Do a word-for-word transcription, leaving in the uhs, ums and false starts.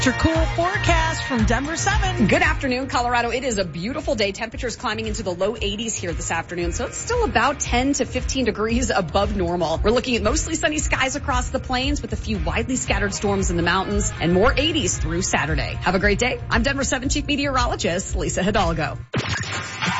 Your cool forecast from Denver seven. Good afternoon, Colorado. It is a beautiful day. Temperatures climbing into the low eighties here this afternoon, so it's still about ten to fifteen degrees above normal. We're looking at mostly sunny skies across the plains with a few widely scattered storms in the mountains and more eighties through Saturday. Have a great day. I'm Denver seven Chief Meteorologist Lisa Hidalgo.